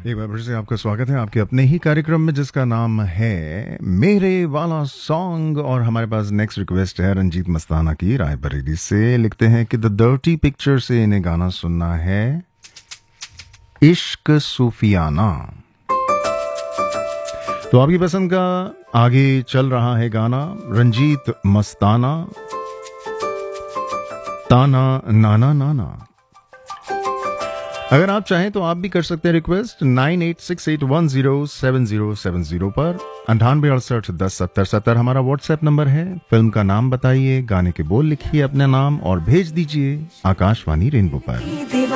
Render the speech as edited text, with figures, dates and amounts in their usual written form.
एक बार फिर से आपका स्वागत है आपके अपने ही कार्यक्रम में जिसका नाम है मेरे वाला सॉन्ग। और हमारे पास नेक्स्ट रिक्वेस्ट है रंजीत मस्ताना की रायबरेली से। लिखते हैं कि द डर्टी पिक्चर से इन्हें गाना सुनना है इश्क सूफियाना। तो आपकी पसंद का आगे चल रहा है गाना रंजीत मस्ताना, ताना नाना नाना। अगर आप चाहें तो आप भी कर सकते हैं रिक्वेस्ट 9868107070 पर। 9868107070 हमारा व्हाट्सएप नंबर है। फिल्म का नाम बताइए, गाने के बोल लिखिए, अपना नाम और भेज दीजिए आकाशवाणी रेनबो पर।